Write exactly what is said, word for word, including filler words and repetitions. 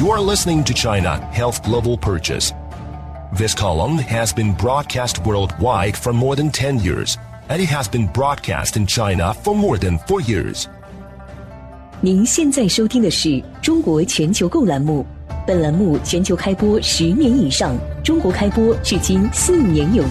You are listening to China Health Global Purchase. This column has been broadcast worldwide for more than ten years, and it has been broadcast in China for more than four years. 您现在收听的是中国全球购栏目，本栏目全球开播十年以上，中国开播至今四年有